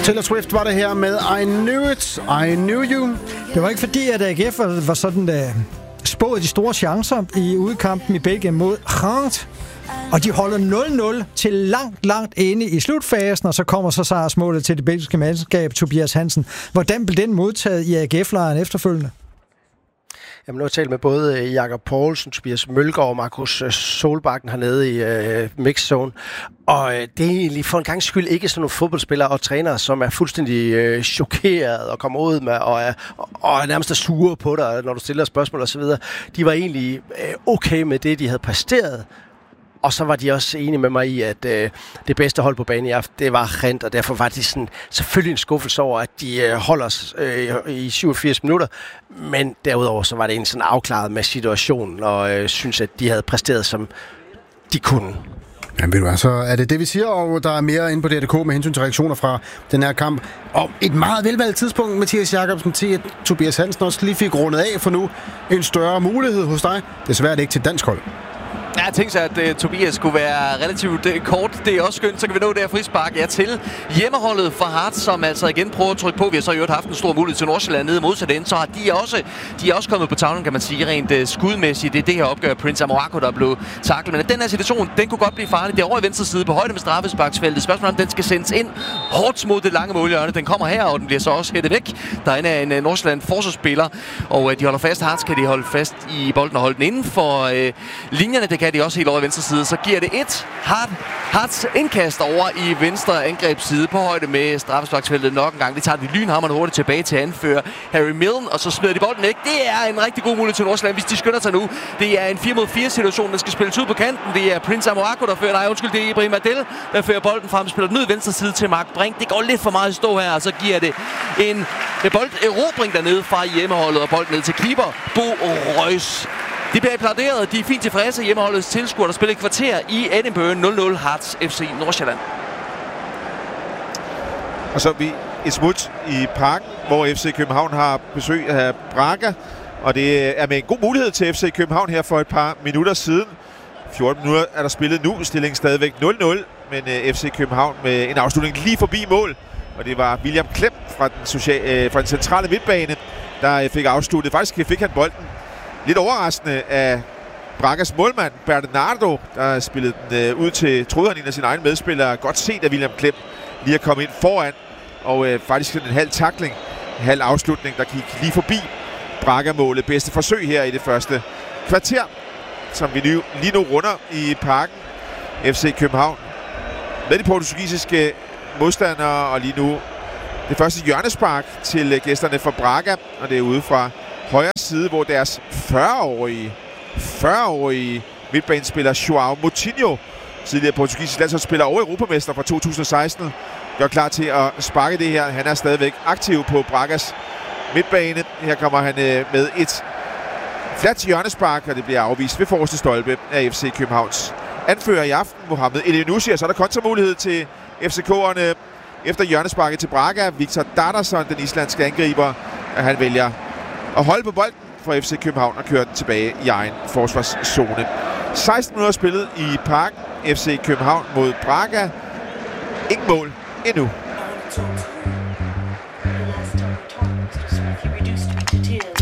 Taylor Swift var det her med I Knew It, I Knew You. Det var ikke fordi, at AGF var sådan spået de store chancer i udkampen i Belgien mod Gent. Og de holder 0-0 til langt inde i slutfasen, og så kommer så sejrsmålet til det belgiske mandskab, Tobias Hansen. Hvordan blev den modtaget i AGF-lejren efterfølgende? Jamen, nu har jeg talt med både Jakob Poulsen, Tobias Mølgaard og Markus Solbakken hernede i mixzone. Og det er egentlig for en gangs skyld ikke sådan nogle fodboldspillere og trænere, som er fuldstændig chokeret og kommer ud med og er nærmest sure på dig, når du stiller spørgsmål osv. De var egentlig okay med det, de havde præsteret. Og så var de også enige med mig i, at det bedste hold på banen i aften, det var Gent, og derfor var de sådan, selvfølgelig en skuffelse over, at de holder os i 87 minutter. Men derudover så var det en sådan afklaret med situationen, og synes, at de havde præsteret, som de kunne. Jamen ved du hvad, så er det vi siger, og der er mere inde på DRK med hensyn til reaktioner fra den her kamp. Og et meget velvalgt tidspunkt, Mathias Jacobsen, til at Tobias Hansen også lige fik rundet af for nu en større mulighed hos dig. Desværre er det ikke til dansk hold. Ja, jeg tænkte sig, at Tobias skulle være relativt kort. Det er også skønt, så kan vi nå der frispark. Ja, til hjemmeholdet fra Hearts, som altså igen prøver at trykke på. Vi har så i øvrigt haft en stor mulighed til Nordsjælland nede modsat ende. Så har de er også kommet på tavlen, kan man sige, rent skudmæssigt. Det er det her opgør, Prince Amoako, der blev taklet. Men den her situation, den kunne godt blive farlig. Det er over i venstre side på højde med straffesparksfeltet. Spørgsmålet om den skal sendes ind hårdt mod det lange målhjørne. Den kommer her, og den bliver så også hættet væk. Derinde er en Nordsjælland forsvarsspiller, og de holder fast. Hearts kan de holde fast i bolden og holde den inden for linjerne. Det kan de også helt over i venstre side. Så giver det et Hearts indkast over i venstre angrebsside på højde med straffesparksfeltet nok en gang. Det tager de lynhammerne hurtigt tilbage til anfører Harry Milne, og så smider de bolden væk. Det er en rigtig god mulighed til Nordsjælland, hvis de skynder sig nu. Det er en 4-mod-4 situation, der skal spilles ud på kanten. Det er Prince Amoako, der fører, det er Ibrahim Adel, der fører bolden frem, spiller den ud venstre side til Mark Brink. Det går lidt for meget at stå her, og så giver det en bolderobring dernede fra hjemmeholdet, og bolden ned til keeper Bo Reus. De bliver applauderet. De er fint tilfredse. Hjemmeholdets tilskuere, der spiller et kvarter i Edinburgh. 0-0 Hearts FC Nordsjælland. Og så er vi et smut i parken, hvor FC København har besøg af Braga. Og det er med en god mulighed til FC København her for et par minutter siden. 14 minutter er der spillet nu. Stillingen stadigvæk 0-0. Men FC København med en afslutning lige forbi mål. Og det var William Klem fra den centrale midtbane, der fik afsluttet. Faktisk fik han bolden lidt overraskende af Bragas målmand, Bernardo, der spillede den ud til, troede han, en af sine egne medspillere. Godt set af William Klem lige at komme ind foran, og faktisk en halv tackling, en halv afslutning, der gik lige forbi Braga-målet. Bedste forsøg her i det første kvarter, som vi lige nu runder i parken. FC København med de portugisiske modstandere, og lige nu det første hjørnespark til gæsterne fra Braga, og det er ude fra højre side, hvor deres 40-årige midtbanespiller João Moutinho, tidligere portugisisk landsholdsspiller og europamester fra 2016, gør klar til at sparke det her. Han er stadigvæk aktiv på Bragas midtbane. Her kommer han med et fladt hjørnespark, og det bliver afvist ved forreste stolpe af FC Københavns anfører i aften, Mohamed Elyounoussi. Og så er der kontramulighed til FCK'erne efter hjørnesparket til Braga. Victor Dardarsson, den islandske angriber, han vælger at holde på bolden for FC København og køre den tilbage i egen forsvarszone. 16 minutter spillet i parken. FC København mod Braga. Ingen mål endnu.